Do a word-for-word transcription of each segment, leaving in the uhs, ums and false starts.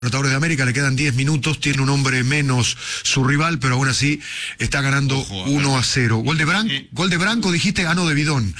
Libertadores de América, le quedan diez minutos, tiene un hombre menos su rival, pero aún así está ganando Ojo, uno a cero. Gol de Branco, eh. gol de Branco, dijiste, ganó de Bidón.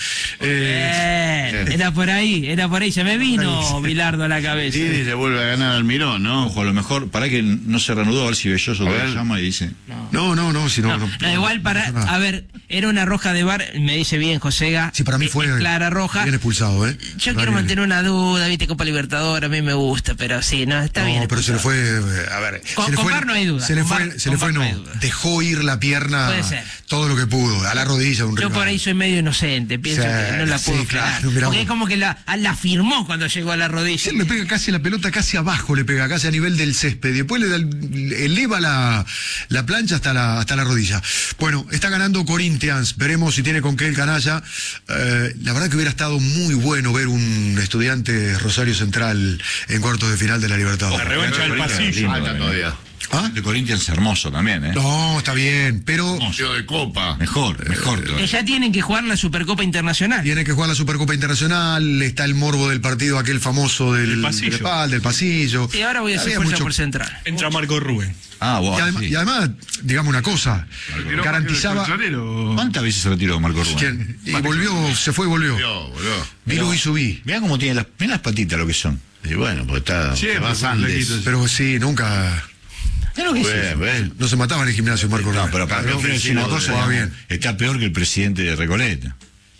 Eh, eh, era por ahí, era por ahí, se me vino Bilardo a la cabeza. Sí, y se vuelve a ganar Almirón, ¿no? Ojo, a lo mejor, para que no se reanudó, a ver si Belloso lo llama y dice. No, no, no, si no. no, no, no igual para, a ver, era una roja de bar, me dice bien Josega. Sí, para mí fue clara roja. Bien expulsado, ¿eh? Yo quiero mantener una duda, viste, Copa Libertadores, a mí me gusta, pero sí, no, está no, bien. No, pero se le fue. A ver, con, se le con fue, Bar no hay duda. Se le fue, Bar, se le fue no. no Dejó ir la pierna todo lo que pudo, a la rodilla de un Yo rival. por ahí soy medio inocente, pienso sí, que no la puedo sí, claro, claro, porque es como que la, la firmó cuando llegó a la rodilla. Sí, le pega casi la pelota, casi abajo le pega, casi a nivel del césped. Y después le da el, eleva la, la plancha hasta la, hasta la rodilla. Bueno, está ganando Corinthians, veremos si tiene con qué el canalla. Eh, la verdad que hubiera estado muy bueno ver un Estudiante Rosario Central en cuartos de final de la Libertadores. La revancha del pasillo. Falta todavía. ¿Ah? De Corinthians hermoso también, ¿eh? No, está bien, pero... Museo de Copa. Mejor, mejor. Que ya tienen que jugar la Supercopa Internacional. Tienen que jugar la Supercopa Internacional, está el morbo del partido aquel famoso del, el pasillo. Del, pal, del pasillo. Y ahora voy a hacer fuerza mucho... por Central. Entra Marco Rubén. Ah, wow, y, además, sí. y además, digamos una cosa, garantizaba... ¿Cuántas veces se retiró Marco Rubén? ¿Quién? Y volvió, se fue y volvió. Vino y subí. Mirá cómo tiene las, mirá las patitas lo que son. Y bueno, pues está... Sí, pero sí, nunca... Claro que bueno, sí. bueno. No se mataba en el gimnasio Marco Rubén. No, pero para pero, decir una cosa, digamos, bien. Está peor que el presidente de Recoleta.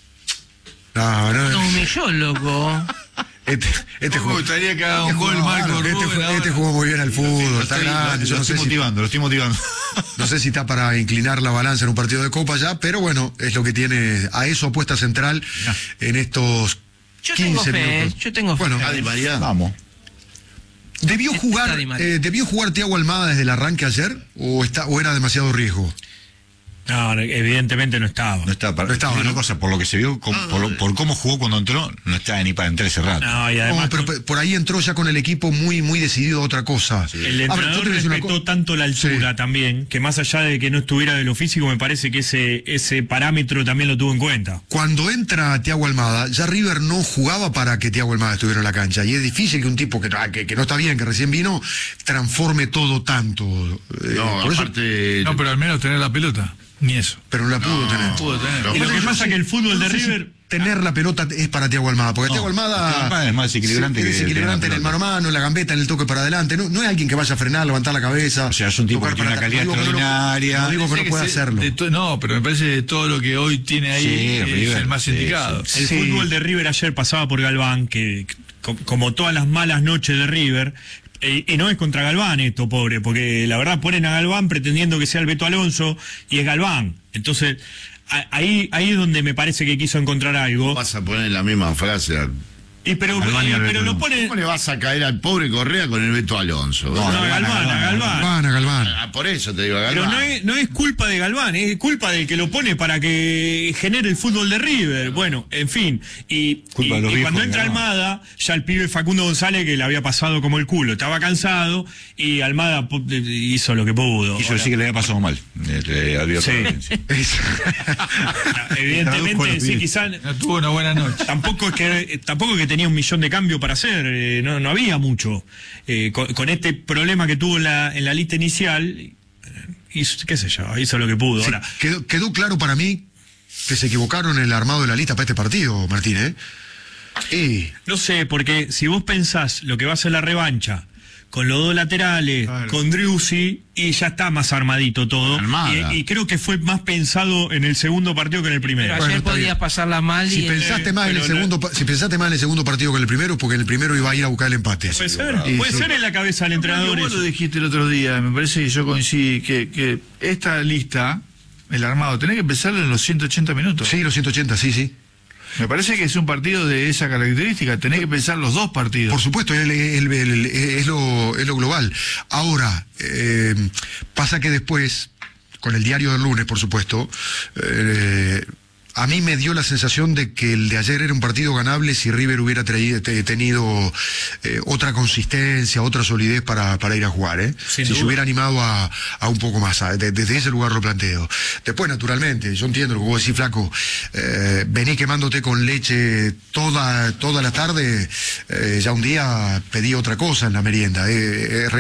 No, no. No humilló, loco. Este, este jugó, me gustaría que haga un gol Marco este, Rubén. Este, este jugó muy bien al fútbol, lo está estoy, grande. Lo, yo lo no estoy sé motivando, si, lo estoy motivando. No sé si está para inclinar la balanza en un partido de Copa ya, pero bueno, es lo que tiene, a eso apuesta Central no. en estos yo quince tengo fe, minutos. Yo tengo fe. Bueno, Adi María. Vamos. ¿Debió jugar, eh, ¿Debió jugar Thiago Almada desde el arranque ayer o, está, o era demasiado riesgo? No, evidentemente no estaba. No estaba, para, no estaba, una ¿no? cosa, por lo que se vio, con, por, por cómo jugó cuando entró, no estaba ni para entrar ese rato. No, y además, no, pero por ahí entró ya con el equipo muy muy decidido a otra cosa. Sí. El entrenador ver, respetó tanto la altura sí. también, que más allá de que no estuviera de lo físico, me parece que ese ese parámetro también lo tuvo en cuenta. Cuando entra Thiago Almada, ya River no jugaba para que Thiago Almada estuviera en la cancha, y es difícil que un tipo que, que, que no está bien, que recién vino, transforme todo tanto. No, por aparte... Eso... no, pero al menos tener la pelota. Ni eso. Pero no la pudo no, tener. Pudo tener. No, y lo que pasa es que el fútbol de River... Si tener la pelota es para Thiago Almada, porque no, Thiago Almada es más desequilibrante, es que desequilibrante en el mano a mano, en la gambeta, en el toque para adelante. No, no es alguien que vaya a frenar, levantar la cabeza. O sea, es un tipo que tiene una calidad no extraordinaria. No digo que no, no pueda hacerlo. No, pero me parece que todo lo que hoy tiene ahí sí, es River, el más sí, indicado. Sí. El sí. fútbol de River ayer pasaba por Galván, que como todas las malas noches de River... Y no es contra Galván esto, pobre, porque la verdad ponen a Galván pretendiendo que sea el Beto Alonso y es Galván. Entonces, ahí ahí es donde me parece que quiso encontrar algo. Vas a poner la misma frase. Y pero, y, pero lo pone... ¿Cómo le vas a caer al pobre Correa con el Beto Alonso? No, no, a Galván, a Galván. Galván, a Galván. Ah, por eso te digo, a Galván. Pero no es, no es culpa de Galván, es culpa del que lo pone para que genere el fútbol de River. Bueno, en fin. Y, y, y cuando entra Almada, ya el pibe Facundo González, que le había pasado como el culo, estaba cansado, y Almada hizo lo que pudo. Quiso decir que le había pasado mal. Le había sí. Evidentemente, sí, quizás... No tuvo una buena noche. Tampoco es que, tampoco es que tenía un millón de cambios para hacer, eh, no, no había mucho. Eh, con, con este problema que tuvo en la, en la lista inicial, hizo, qué sé yo, hizo lo que pudo. Sí, ahora quedó, quedó claro para mí que se equivocaron en el armado de la lista para este partido, Martín, ¿eh? Y... No sé, porque si vos pensás lo que va a ser la revancha, con los dos laterales, claro. con Driussi, y ya está más armadito todo. Y, y creo que fue más pensado en el segundo partido que en el primero. Pero ayer bueno, podías pasarla mal. Si y pensaste el... más en el segundo, no... si pensaste más en el segundo partido que en el primero, porque en el primero iba a ir a buscar el empate. Puede sí, ser, y, puede sí. ser en la cabeza del entrenador. Vos lo dijiste el otro día, me parece que yo coincidí que, que esta lista, el armado, tenés que empezar en los ciento ochenta minutos. Sí, los ciento ochenta, sí, sí. Me parece que es un partido de esa característica, tenés que pensar los dos partidos. Por supuesto, es, es, es, es, lo, es lo global. Ahora, eh, pasa que después, con el diario del lunes, por supuesto, eh, a mí me dio la sensación de que el de ayer era un partido ganable si River hubiera traído, te, tenido eh, otra consistencia, otra solidez para, para ir a jugar, ¿eh? Sin si duda. se hubiera animado a, a un poco más, a, de, desde ese lugar lo planteo. Después, naturalmente, yo entiendo lo que vos decís, flaco, eh, vení quemándote con leche toda, toda la tarde, eh, ya un día pedí otra cosa en la merienda, eh, eh,